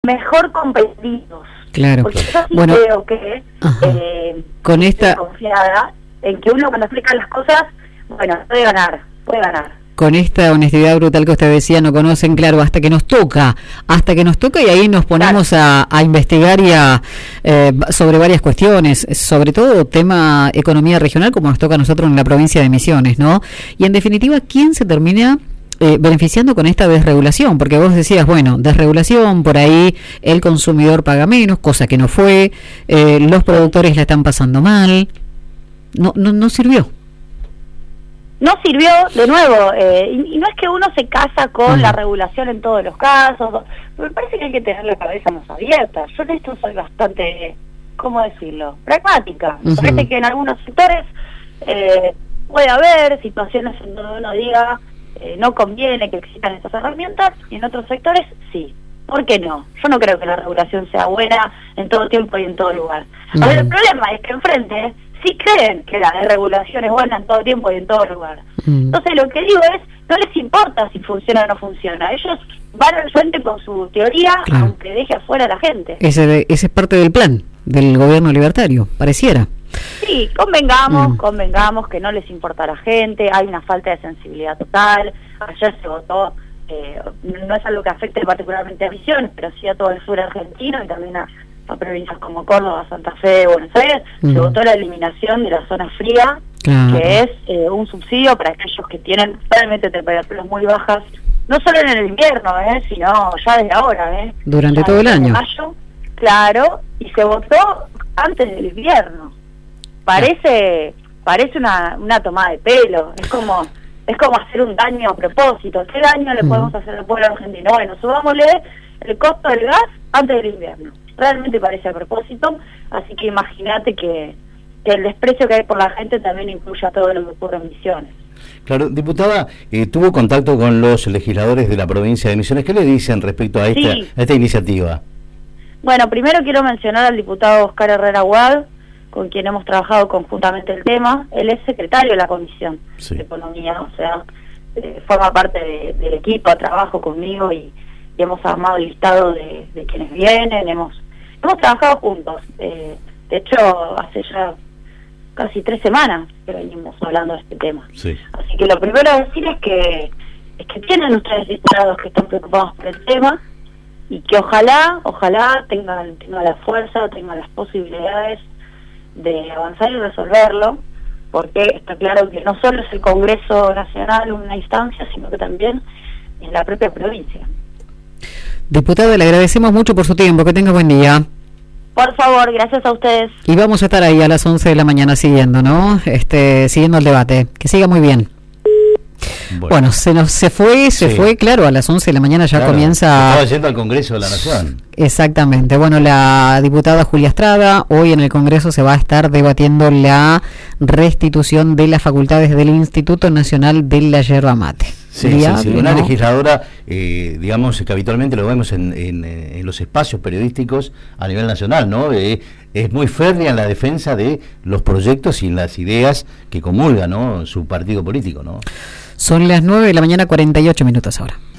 mejor comprendidos. Claro. Porque yo sí Bueno, creo que con esta confiada en que uno cuando explica las cosas, bueno, puede ganar. Con esta honestidad brutal que usted decía, no conocen, claro, hasta que nos toca y ahí nos ponemos a investigar y sobre varias cuestiones, sobre todo tema economía regional, como nos toca a nosotros en la provincia de Misiones, ¿no? Y en definitiva, ¿quién se termina beneficiando con esta desregulación? Porque vos decías, bueno, desregulación, por ahí el consumidor paga menos, cosa que no fue, los productores la están pasando mal, no sirvió. No sirvió, de nuevo, y no es que uno se casa con la regulación en todos los casos, me parece que hay que tener la cabeza más abierta. Yo en esto soy bastante, ¿cómo decirlo?, pragmática. Me parece que en algunos sectores puede haber situaciones en donde uno diga no conviene que existan estas herramientas, y en otros sectores sí. ¿Por qué no? Yo no creo que la regulación sea buena en todo tiempo y en todo lugar. Ahora, el problema es que enfrente sí creen que la desregulación es buena en todo tiempo y en todo lugar. Entonces lo que digo es, no les importa si funciona o no funciona. Ellos van al frente con su teoría, aunque deje afuera a la gente. Ese es parte del plan del gobierno libertario, pareciera. Sí, convengamos que no les importa a la gente, hay una falta de sensibilidad total. Ayer se votó, no es algo que afecte particularmente a Misiones, pero sí a todo el sur argentino y también a provincias como Córdoba, Santa Fe, Buenos Aires. Se votó la eliminación de la zona fría, que es un subsidio para aquellos que tienen realmente temperaturas muy bajas, no solo en el invierno, sino ya desde ahora, durante ya todo el año. Mayo, claro, y se votó antes del invierno. Parece una tomada de pelo, es como hacer un daño a propósito. ¿Qué daño le podemos hacer al pueblo argentino? Bueno, subámosle el costo del gas antes del invierno. Realmente parece a propósito, así que imagínate que el desprecio que hay por la gente también incluye a todo lo que ocurre en Misiones. Claro, diputada, tuvo contacto con los legisladores de la provincia de Misiones. ¿Qué le dicen respecto a esta iniciativa? Bueno, primero quiero mencionar al diputado Oscar Herrera Huad, con quien hemos trabajado conjuntamente el tema. Él es secretario de la Comisión de Economía, o sea, forma parte del equipo de trabajo conmigo y hemos armado el listado de quienes vienen, hemos trabajado juntos. De hecho, hace ya casi 3 semanas que venimos hablando de este tema. Así que lo primero a decir es que tienen ustedes diputados que están preocupados por el tema y que ojalá tengan la fuerza, tengan las posibilidades de avanzar y resolverlo, porque está claro que no solo es el Congreso Nacional una instancia, sino que también en la propia provincia. Diputada, le agradecemos mucho por su tiempo, que tenga buen día. Por favor, gracias a ustedes. Y vamos a estar ahí a las 11 de la mañana siguiendo, ¿no? Siguiendo el debate. Que siga muy bien. Bueno, se fue, claro, a las 11 de la mañana ya comienza... Estaba yendo al Congreso de la Nación. Exactamente. Bueno, la diputada Julia Estrada, hoy en el Congreso se va a estar debatiendo la restitución de las facultades del Instituto Nacional de la Yerba Mate. Sí, una legisladora, digamos que habitualmente lo vemos en los espacios periodísticos a nivel nacional, ¿no? Es muy férrea en la defensa de los proyectos y las ideas que comulga, ¿no?, su partido político, ¿no? Son las 9 de la mañana, 48 minutos ahora.